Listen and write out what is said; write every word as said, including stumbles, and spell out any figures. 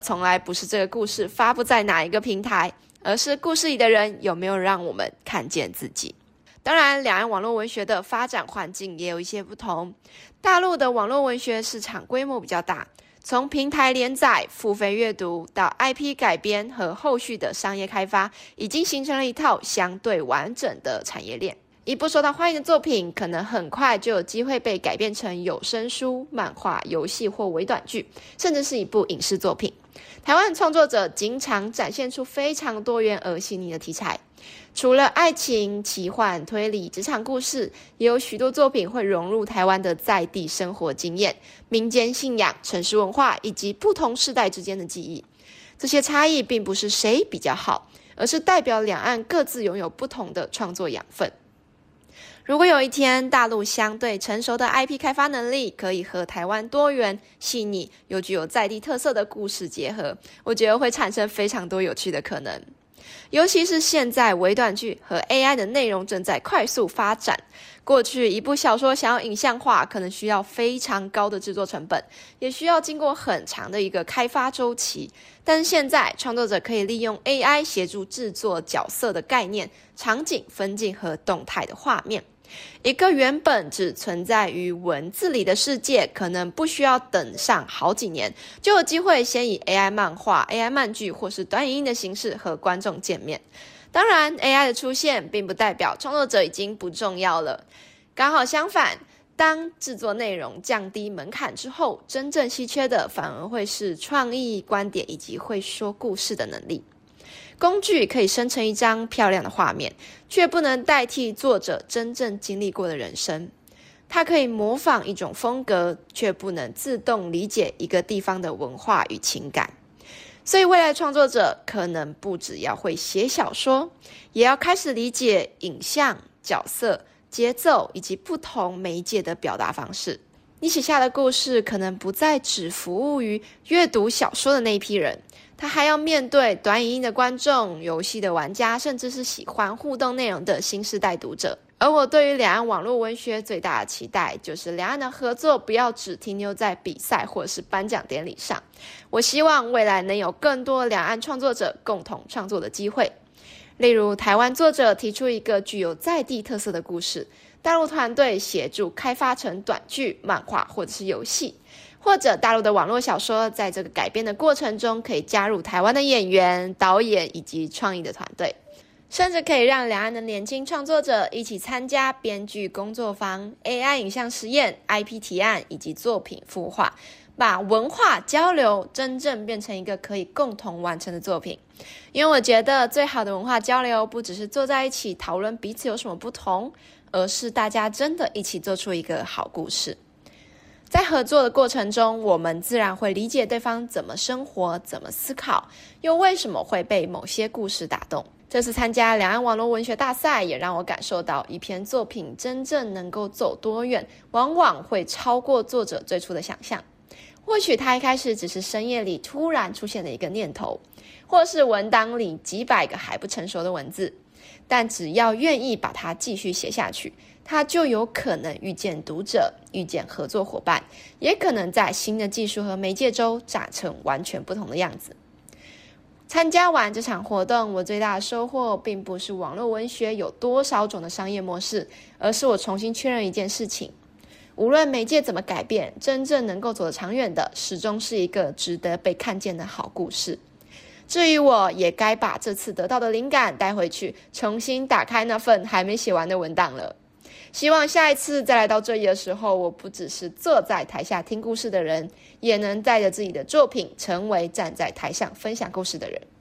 从来不是这个故事发布在哪一个平台，而是故事里的人有没有让我们看见自己。当然，两岸网络文学的发展环境也有一些不同。大陆的网络文学市场规模比较大，从平台连载、付费阅读到 I P 改编和后续的商业开发，已经形成了一套相对完整的产业链。一部受到欢迎的作品，可能很快就有机会被改编成有声书、漫画、游戏或微短剧，甚至是一部影视作品。台湾创作者经常展现出非常多元而细腻的题材，除了爱情、奇幻、推理、职场故事，也有许多作品会融入台湾的在地生活经验、民间信仰、城市文化以及不同世代之间的记忆。这些差异并不是谁比较好，而是代表两岸各自拥有不同的创作养分。如果有一天大陆相对成熟的 I P 开发能力可以和台湾多元、细腻又具有在地特色的故事结合，我觉得会产生非常多有趣的可能。尤其是现在微短剧和 A I 的内容正在快速发展，过去一部小说想要影像化，可能需要非常高的制作成本，也需要经过很长的一个开发周期。但是现在创作者可以利用 A I 协助制作角色的概念、场景、分镜和动态的画面。一个原本只存在于文字里的世界，可能不需要等上好几年，就有机会先以 A I 漫画、A I 漫剧或是短影音的形式和观众见面。当然 A I 的出现并不代表创作者已经不重要了，刚好相反，当制作内容降低门槛之后，真正稀缺的反而会是创意、观点以及会说故事的能力。工具可以生成一张漂亮的画面，却不能代替作者真正经历过的人生。它可以模仿一种风格，却不能自动理解一个地方的文化与情感。所以未来创作者可能不只要会写小说，也要开始理解影像、角色、节奏以及不同媒介的表达方式。你写下的故事可能不再只服务于阅读小说的那一批人，他还要面对短影音的观众、游戏的玩家，甚至是喜欢互动内容的新世代读者。而我对于两岸网络文学最大的期待，就是两岸的合作不要只停留在比赛或是颁奖典礼上。我希望未来能有更多两岸创作者共同创作的机会。例如，台湾作者提出一个具有在地特色的故事，大陆团队协助开发成短剧、漫画或者是游戏，或者大陆的网络小说在这个改编的过程中可以加入台湾的演员、导演以及创意的团队，甚至可以让两岸的年轻创作者一起参加编剧工作坊、A I 影像实验、I P 提案以及作品孵化，把文化交流真正变成一个可以共同完成的作品。因为我觉得最好的文化交流不只是坐在一起讨论彼此有什么不同，而是大家真的一起做出一个好故事。在合作的过程中，我们自然会理解对方怎么生活、怎么思考，又为什么会被某些故事打动。这次参加两岸网络文学大赛，也让我感受到一篇作品真正能够走多远，往往会超过作者最初的想象。或许他一开始只是深夜里突然出现的一个念头，或是文档里几百个还不成熟的文字，但只要愿意把它继续写下去，他就有可能遇见读者，遇见合作伙伴，也可能在新的技术和媒介中长成完全不同的样子。参加完这场活动，我最大的收获并不是网络文学有多少种的商业模式，而是我重新确认一件事情：无论媒介怎么改变，真正能够走得长远的，始终是一个值得被看见的好故事。至于我，也该把这次得到的灵感带回去，重新打开那份还没写完的文档了。希望下一次再来到这里的时候，我不只是坐在台下听故事的人，也能带着自己的作品，成为站在台上分享故事的人。